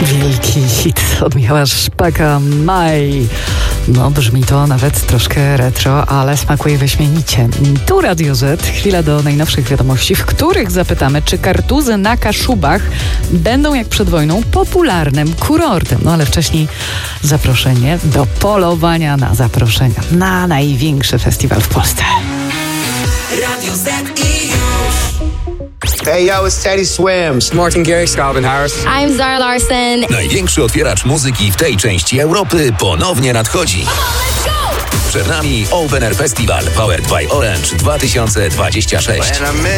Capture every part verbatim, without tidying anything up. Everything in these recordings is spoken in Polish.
Wielki hit od Michała Szpaka, Maj. No, brzmi to nawet troszkę retro, ale smakuje wyśmienicie. Tu Radio Z, chwila do najnowszych wiadomości, w których zapytamy, czy Kartuzy na Kaszubach będą jak przed wojną popularnym kurortem. No ale wcześniej zaproszenie do polowania na zaproszenia na największy festiwal w Polsce. Radio Z i już. Hey yo, it's Teddy Swims. Martin Garrix, Calvin Harris. I'm Zara Larsson. Największy otwieracz muzyki w tej części Europy ponownie nadchodzi. Przed nami Open Air Festival Powered by Orange dwa tysiące dwudziesty szósty.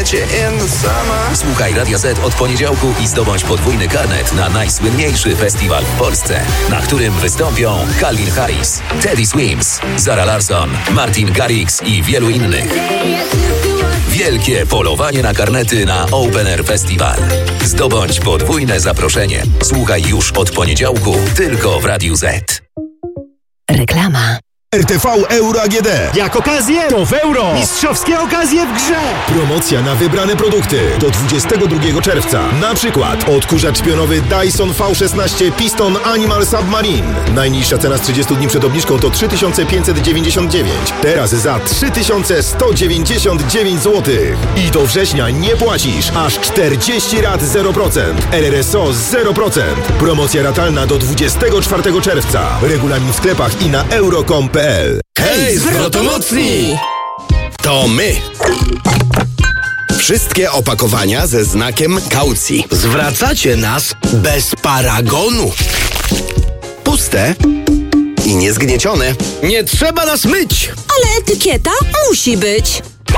Słuchaj Radia Z od poniedziałku i zdobądź podwójny karnet na najsłynniejszy festiwal w Polsce, na którym wystąpią Calvin Harris, Teddy Swims, Zara Larsson, Martin Garrix i wielu innych. Wielkie polowanie na karnety na Open Air Festival. Zdobądź podwójne zaproszenie. Słuchaj już od poniedziałku tylko w Radiu Z. Reklama. R T V Euro A G D. Jak okazję, to w euro. Mistrzowskie okazje w grze. Promocja na wybrane produkty do dwudziestego drugiego czerwca. Na przykład odkurzacz pionowy Dyson V szesnaście Piston Animal Submarine. Najniższa cena z trzydziestu dni przed obniżką to trzy tysiące pięćset dziewięćdziesiąt dziewięć. Teraz za trzy tysiące sto dziewięćdziesiąt dziewięć złotych. I do września nie płacisz. Aż czterdzieści rat zero procent. R R S O zero procent. Promocja ratalna do dwudziestego czwartego czerwca. Regulamin w sklepach i na euro kropka com kropka p l. Hej, zwrotomocni! To my! Wszystkie opakowania ze znakiem kaucji. Zwracacie nas bez paragonu. Puste i niezgniecione. Nie trzeba nas myć. Ale etykieta musi być.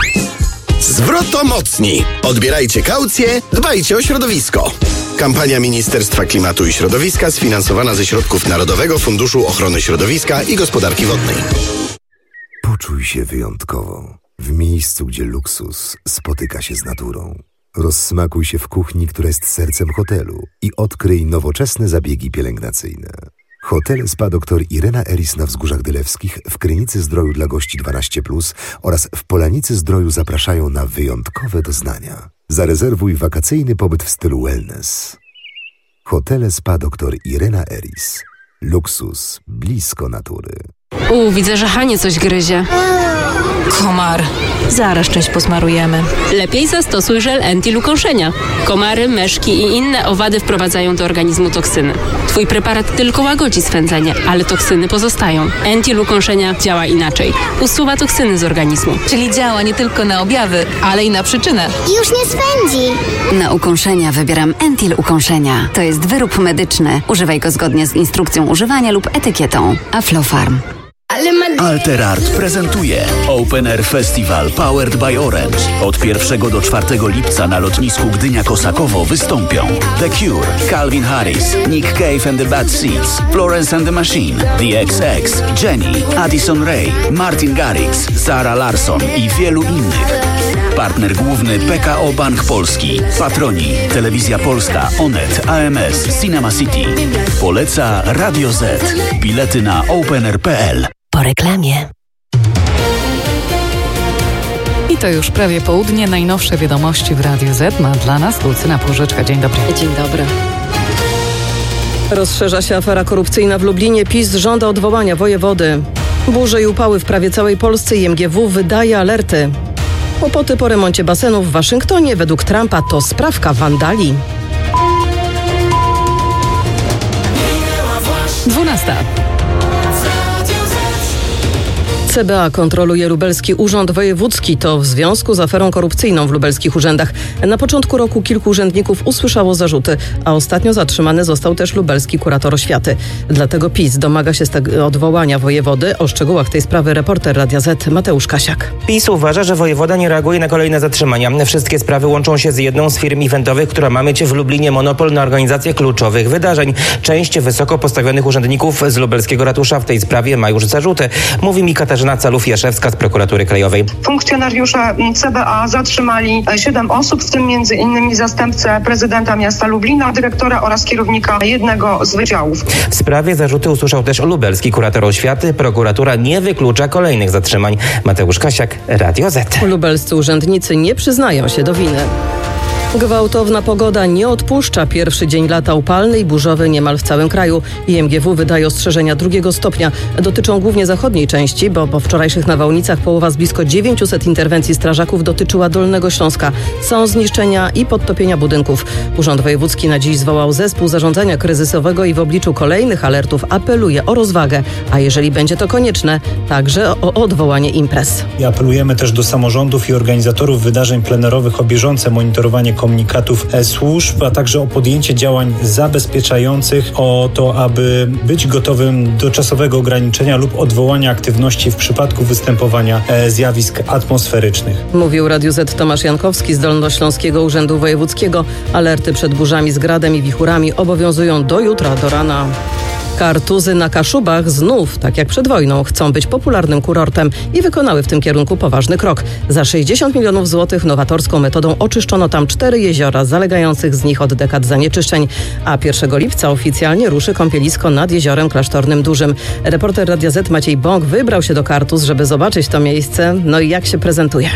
Zwrotomocni. Odbierajcie kaucję, dbajcie o środowisko. Kampania Ministerstwa Klimatu i Środowiska sfinansowana ze środków Narodowego Funduszu Ochrony Środowiska i Gospodarki Wodnej. Poczuj się wyjątkowo w miejscu, gdzie luksus spotyka się z naturą. Rozsmakuj się w kuchni, która jest sercem hotelu i odkryj nowoczesne zabiegi pielęgnacyjne. Hotel Spa dr Irena Eris na Wzgórzach Dylewskich, w Krynicy Zdroju dla gości dwanaście plus oraz w Polanicy Zdroju zapraszają na wyjątkowe doznania. Zarezerwuj wakacyjny pobyt w stylu wellness. Hotel Spa dr Irena Eris. Luksus blisko natury. U, widzę, że Hanie coś gryzie. Komar. Zaraz czymś posmarujemy. Lepiej zastosuj żel Entil ukąszenia. Komary, meszki i inne owady wprowadzają do organizmu toksyny. Twój preparat tylko łagodzi swędzenie, ale toksyny pozostają. Entil ukąszenia działa inaczej. Usuwa toksyny z organizmu. Czyli działa nie tylko na objawy, ale i na przyczynę. Już nie swędzi. Na ukąszenia wybieram Entil ukąszenia. To jest wyrób medyczny. Używaj go zgodnie z instrukcją używania lub etykietą. Aflofarm. Alterart prezentuje Open Air Festival Powered by Orange. Od pierwszego do czwartego lipca na lotnisku Gdynia-Kosakowo wystąpią The Cure, Calvin Harris, Nick Cave and the Bad Seeds, Florence and the Machine, The X X, Jenny, Addison Rae, Martin Garrix, Zara Larsson i wielu innych. Partner główny P K O Bank Polski. Patroni Telewizja Polska, Onet, A M S, Cinema City. Poleca Radio Z. Bilety na openair kropka p l. Po reklamie. I to już prawie południe. Najnowsze wiadomości w Radiu Z ma dla nas Lucyna Płużyczka. Dzień dobry. Dzień dobry. Rozszerza się afera korupcyjna w Lublinie. PiS żąda odwołania wojewody. Burze i upały w prawie całej Polsce i M G W wydaje alerty. Kłopoty po remoncie basenów w Waszyngtonie według Trumpa to sprawka wandali. dwunasta. C B A kontroluje Lubelski Urząd Wojewódzki. To w związku z aferą korupcyjną w lubelskich urzędach. Na początku roku kilku urzędników usłyszało zarzuty, a ostatnio zatrzymany został też lubelski kurator oświaty. Dlatego PiS domaga się odwołania wojewody. O szczegółach tej sprawy reporter Radia Z Mateusz Kasiak. PiS uważa, że wojewoda nie reaguje na kolejne zatrzymania. Wszystkie sprawy łączą się z jedną z firm eventowych, która ma mieć w Lublinie monopol na organizację kluczowych wydarzeń. Część wysoko postawionych urzędników z lubelskiego ratusza w tej sprawie ma już zarzuty. Mówi mi Katarzyna Calów-Jaszewska z prokuratury krajowej. Funkcjonariusze C B A zatrzymali siedem osób, w tym między innymi zastępcę prezydenta miasta Lublina, dyrektora oraz kierownika jednego z wydziałów. W sprawie zarzuty usłyszał też lubelski kurator oświaty. Prokuratura nie wyklucza kolejnych zatrzymań. Mateusz Kasiak, Radio Z. Lubelscy urzędnicy nie przyznają się do winy. Gwałtowna pogoda nie odpuszcza. Pierwszy dzień lata upalny i burzowy niemal w całym kraju. I M G W wydaje ostrzeżenia drugiego stopnia. Dotyczą głównie zachodniej części, bo po wczorajszych nawałnicach połowa z blisko dziewięciuset interwencji strażaków dotyczyła Dolnego Śląska. Są zniszczenia i podtopienia budynków. Urząd Wojewódzki na dziś zwołał zespół zarządzania kryzysowego i w obliczu kolejnych alertów apeluje o rozwagę, a jeżeli będzie to konieczne, także o odwołanie imprez. I apelujemy też do samorządów i organizatorów wydarzeń plenerowych o bieżące monitorowanie komunikatów służb, a także o podjęcie działań zabezpieczających, o to, aby być gotowym do czasowego ograniczenia lub odwołania aktywności w przypadku występowania zjawisk atmosferycznych. Mówił Radiu Z Tomasz Jankowski z Dolnośląskiego Urzędu Wojewódzkiego. Alerty przed burzami z gradem i wichurami obowiązują do jutra, do rana. Kartuzy na Kaszubach znów, tak jak przed wojną, chcą być popularnym kurortem i wykonały w tym kierunku poważny krok. Za sześćdziesiąt milionów złotych nowatorską metodą oczyszczono tam cztery jeziora zalegających z nich od dekad zanieczyszczeń, a pierwszego lipca oficjalnie ruszy kąpielisko nad jeziorem Klasztornym Dużym. Reporter Radia Z Maciej Bąk wybrał się do Kartuz, żeby zobaczyć to miejsce. No i jak się prezentuje?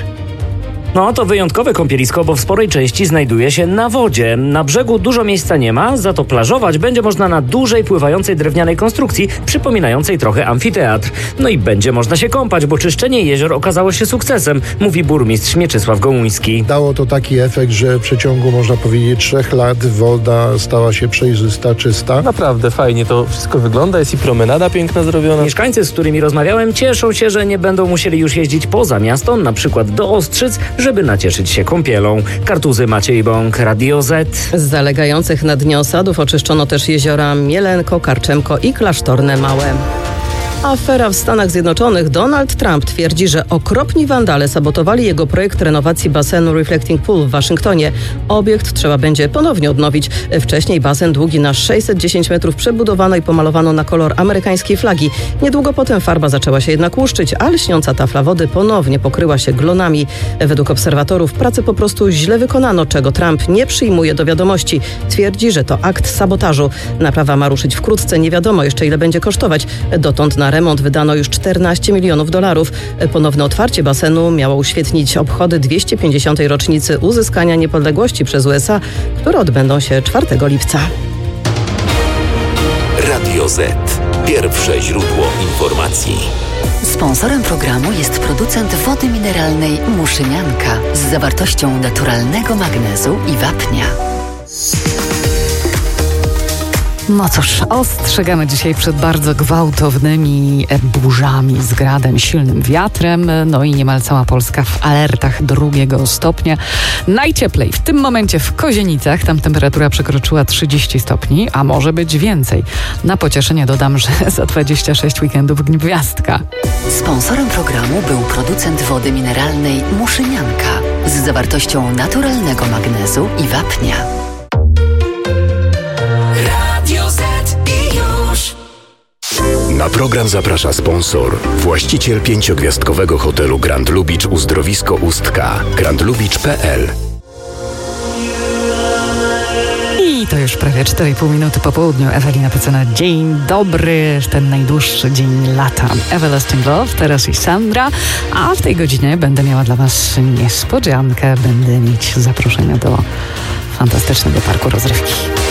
No to wyjątkowe kąpielisko, bo w sporej części znajduje się na wodzie. Na brzegu dużo miejsca nie ma, za to plażować będzie można na dużej, pływającej drewnianej konstrukcji, przypominającej trochę amfiteatr. No i będzie można się kąpać, bo czyszczenie jezior okazało się sukcesem, mówi burmistrz Mieczysław Gołuński. Dało to taki efekt, że w przeciągu, można powiedzieć, trzech lat woda stała się przejrzysta, czysta. Naprawdę fajnie to wszystko wygląda, jest i promenada piękna zrobiona. Mieszkańcy, z którymi rozmawiałem, cieszą się, że nie będą musieli już jeździć poza miasto, na przykład do Ostrzyc, żeby nacieszyć się kąpielą. Kartuzy, Maciej Bąk, Radio Z. Z zalegających na dnie osadów oczyszczono też jeziora Mielenko, Karczemko i Klasztorne Małe. Afera w Stanach Zjednoczonych. Donald Trump twierdzi, że okropni wandale sabotowali jego projekt renowacji basenu Reflecting Pool w Waszyngtonie. Obiekt trzeba będzie ponownie odnowić. Wcześniej basen długi na sześćset dziesięć metrów przebudowano i pomalowano na kolor amerykańskiej flagi. Niedługo potem farba zaczęła się jednak łuszczyć, a lśniąca tafla wody ponownie pokryła się glonami. Według obserwatorów pracę po prostu źle wykonano, czego Trump nie przyjmuje do wiadomości. Twierdzi, że to akt sabotażu. Naprawa ma ruszyć wkrótce, nie wiadomo jeszcze ile będzie kosztować. Dotąd na remont wydano już czternaście milionów dolarów. Ponowne otwarcie basenu miało uświetnić obchody dwieście pięćdziesiątej rocznicy uzyskania niepodległości przez U S A, które odbędą się czwartego lipca. Radio Z. Pierwsze źródło informacji. Sponsorem programu jest producent wody mineralnej Muszynianka z zawartością naturalnego magnezu i wapnia. No cóż, ostrzegamy dzisiaj przed bardzo gwałtownymi burzami z gradem, silnym wiatrem, no i niemal cała Polska w alertach drugiego stopnia. Najcieplej w tym momencie w Kozienicach, tam temperatura przekroczyła trzydzieści stopni, a może być więcej. Na pocieszenie dodam, że za dwadzieścia sześć weekendów Gwiazdka. Sponsorem programu był producent wody mineralnej Muszynianka z zawartością naturalnego magnezu i wapnia. Na program zaprasza sponsor, właściciel pięciogwiazdkowego hotelu Grand Lubicz Uzdrowisko Ustka, grand lubicz kropka p l. I to już prawie cztery i pół minuty po południu. Ewelina Pycena, dzień dobry, ten najdłuższy dzień lata. Everlasting Love, teraz i Sandra, a w tej godzinie będę miała dla Was niespodziankę, będę mieć zaproszenie do fantastycznego parku rozrywki.